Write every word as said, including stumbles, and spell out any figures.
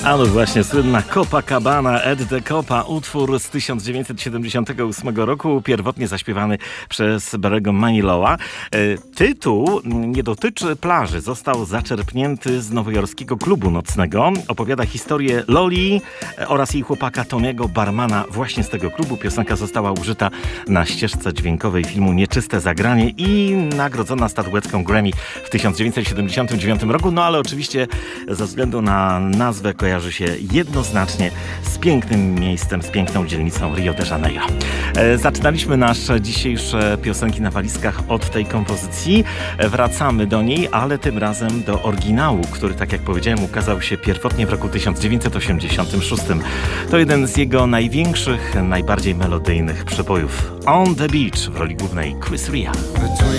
A no właśnie, słynna Copacabana, Ed the Copa, utwór z tysiąc dziewięćset siedemdziesiątego ósmego roku, pierwotnie zaśpiewany przez Barry'ego Manilowa. Tytuł nie dotyczy plaży, został zaczerpnięty z nowojorskiego klubu nocnego. Opowiada historię Loli oraz jej chłopaka Tony'ego, barmana właśnie z tego klubu. Piosenka została użyta na ścieżce dźwiękowej filmu Nieczyste zagranie i nagrodzona statuetką Grammy w tysiąc dziewięćset siedemdziesiątym dziewiątym roku. No ale oczywiście ze względu na nazwę kojarzy się jednoznacznie z pięknym miejscem, z piękną dzielnicą Rio de Janeiro. E, zaczynaliśmy nasze dzisiejsze piosenki na walizkach od tej kompozycji. E, wracamy do niej, ale tym razem do oryginału, który, tak jak powiedziałem, ukazał się pierwotnie w roku tysiąc dziewięćset osiemdziesiątym szóstym. To jeden z jego największych, najbardziej melodyjnych przebojów. On the Beach w roli głównej Chris Rea.